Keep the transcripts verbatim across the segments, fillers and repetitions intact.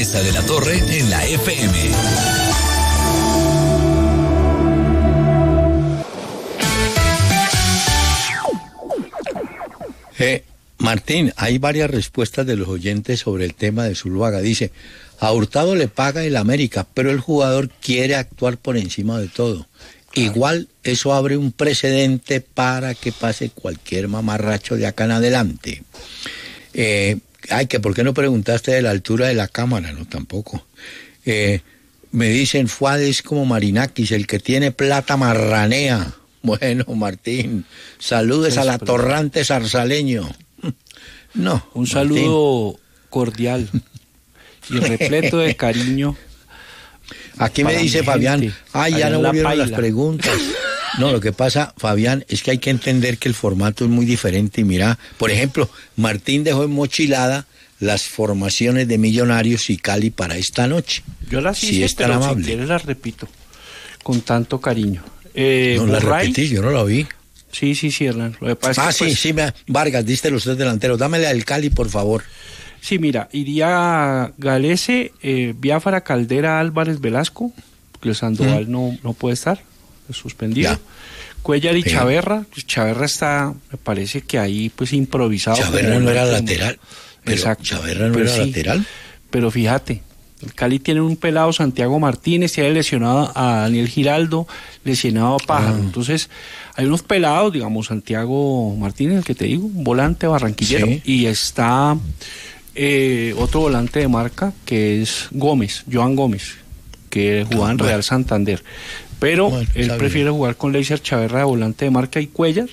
Mesa de la Torre en la F M. Eh, Martín, hay varias respuestas de los oyentes sobre el tema de Zuluaga. Dice, a Hurtado le paga el América, pero el jugador quiere actuar por encima de todo. Igual eso abre un precedente para que pase cualquier mamarracho de acá en adelante. Eh, ay, que por qué no preguntaste de la altura de la cámara, no, tampoco. Eh, me dicen, Fuad es como Marinakis, el que tiene plata marranea. Bueno, Martín, saludes a la Torrante Zarzaleño. No, un saludo Martín. Cordial y repleto de cariño. Aquí me dice Fabián, ay, ya no volvieron las preguntas. No, lo que pasa, Fabián, es que hay que entender que el formato es muy diferente. Y mira, por ejemplo, Martín dejó en mochilada las formaciones de Millonarios y Cali para esta noche. Yo las hice, si pero amable. Si quieres las repito, con tanto cariño. Eh, no la repetí, yo no la vi. Sí, sí, sí, Hernán. Lo que pasa ah, es que, sí, pues, sí, me, Vargas, diste los tres delanteros. Dámele al Cali, por favor. Sí, mira, iría Galese, eh, Biafara, Caldera, Álvarez, Velasco, porque el Sandoval ¿Mm? no, no puede estar, es suspendido. Ya. Cuellar y Pero... Chaverra. Pues Chaverra está, me parece que ahí pues improvisado. Chaverra no era como... lateral. Pero Exacto. Chaverra no pero era sí, lateral. Pero fíjate, el Cali tiene un pelado, Santiago Martínez, tiene lesionado a Daniel Giraldo, lesionado a Pájaro. Ah. Entonces, hay unos pelados, digamos, Santiago Martínez, el que te digo, un volante barranquillero, sí. Y está eh, otro volante de marca, que es Gómez, Joan Gómez, que jugaba en bueno. Real Santander. Pero bueno, él prefiere bien. jugar con Leiser Chaverra de volante de marca y Cuellar.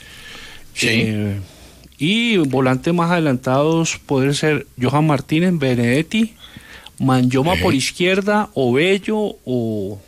Sí. Eh, y volantes más adelantados pueden ser Johan Martínez, Benedetti, Manjoma eh. por izquierda, o Bello, o,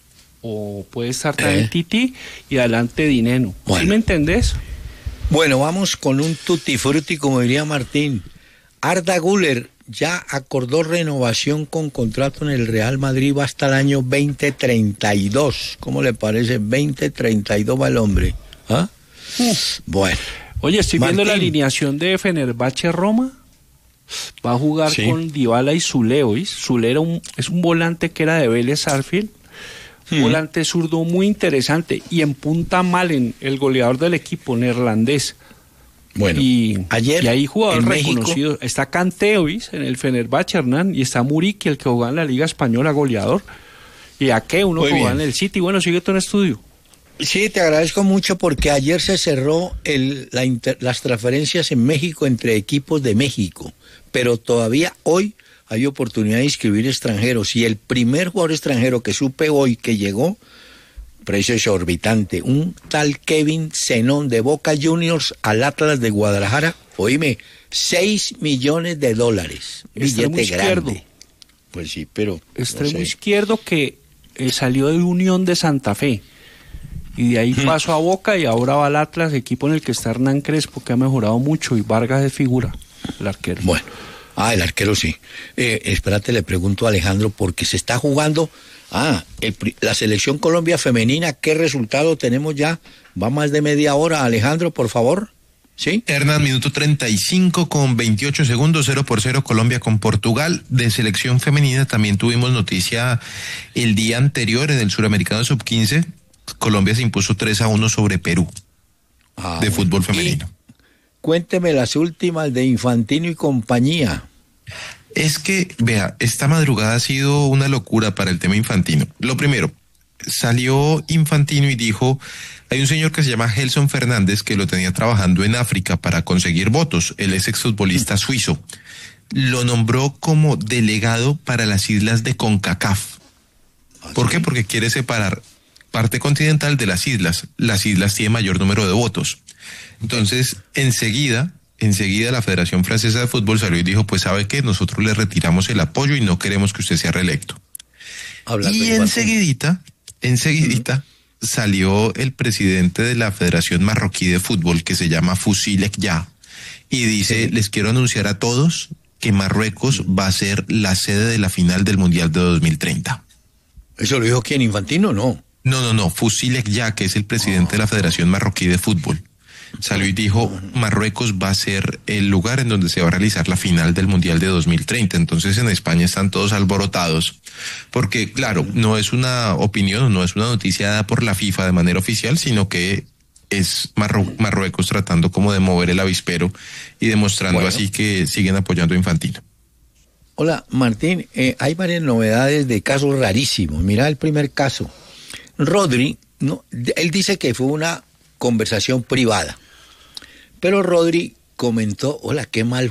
o puede estar también eh. Titi, y adelante Dineno. Bueno. ¿Sí me entendés? Bueno, vamos con un tutti frutti, como diría Martín. Arda Güler ya acordó renovación con contrato en el Real Madrid, va hasta el año veinte treinta y dos. ¿Cómo le parece? veinte treinta y dos va el hombre. ¿Ah? Uh. Bueno. Oye, estoy Martín. viendo la alineación de Fenerbahce Roma. Va a jugar sí. con Dybala y Zule, ¿oís? Zule era un, es un volante que era de Vélez Sarsfield, un hmm. volante zurdo muy interesante, y en punta Malen, el goleador del equipo neerlandés. Bueno, y, ayer y ahí jugadores México... reconocidos. Está Kanté, ¿oís? En el Fenerbahce, Hernán, y está Muriqui, el que jugaba en la Liga Española, goleador. Y Ake, uno que jugaba en el City. Bueno, sigue todo en estudio. Sí, te agradezco mucho porque ayer se cerró el, la inter, las transferencias en México entre equipos de México, pero todavía hoy hay oportunidad de inscribir extranjeros, y el primer jugador extranjero que supe hoy que llegó, precio exorbitante, un tal Kevin Zenón de Boca Juniors al Atlas de Guadalajara, oíme, seis millones de dólares, Extremo billete izquierdo. grande. Pues sí, pero... Extremo no sé. izquierdo que eh, salió de Unión de Santa Fe. Y de ahí hmm. pasó a Boca y ahora va al Atlas, equipo en el que está Hernán Crespo, que ha mejorado mucho, y Vargas de figura, el arquero. Bueno, ah, el arquero sí. Eh, espérate, le pregunto a Alejandro, porque se está jugando, ah, el, la selección Colombia femenina, ¿qué resultado tenemos ya? Va más de media hora, Alejandro, por favor. ¿Sí? Hernán, minuto treinta y cinco con veintiocho segundos, cero por cero Colombia con Portugal. De selección femenina también tuvimos noticia el día anterior en el Suramericano sub quince. Colombia se impuso tres a uno sobre Perú, ah, de fútbol femenino. Cuénteme las últimas de Infantino y compañía. Es que, vea, esta madrugada ha sido una locura para el tema Infantino. Lo primero, salió Infantino y dijo, hay un señor que se llama Gelson Fernández que lo tenía trabajando en África para conseguir votos, él es exfutbolista suizo. Lo nombró como delegado para las islas de CONCACAF. ¿Por qué? Porque quiere separar parte continental de las islas. Las islas tienen mayor número de votos. Entonces, enseguida, enseguida la Federación Francesa de Fútbol salió y dijo, pues sabe que nosotros le retiramos el apoyo y no queremos que usted sea reelecto. Hablando y enseguidita, enseguidita uh-huh. salió el presidente de la Federación Marroquí de Fútbol, que se llama Fusilek Ya, y dice, sí. les quiero anunciar a todos que Marruecos va a ser la sede de la final del Mundial de dos mil treinta. ¿Eso lo dijo quién, Infantino? No. No, no, no, Fusilek Ya, que es el presidente oh. de la Federación Marroquí de Fútbol. salió y dijo, Marruecos va a ser el lugar en donde se va a realizar la final del Mundial de dos mil treinta. Entonces en España están todos alborotados, porque claro, no es una opinión, no es una noticia dada por la FIFA de manera oficial, sino que es Marru- Marruecos tratando como de mover el avispero y demostrando Bueno. así que siguen apoyando a Infantino. Hola, Martín, eh, hay varias novedades de casos rarísimos. Mira el primer caso. Rodri, no, él dice que fue una conversación privada, pero Rodri comentó, hola, qué mal